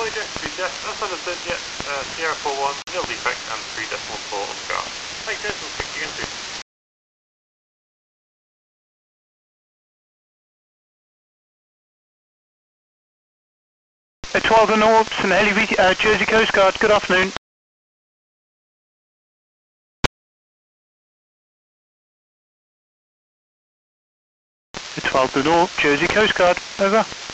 Voyager, Creature, that's understood, yeah, Sierra 41, nil defect and 3.4 on the guard. Thanks, Jess, we'll speak to you again soon. 12 and North, St Helly, Jersey Coast Guard, good afternoon. 12 to North, Jersey Coast Guard, over.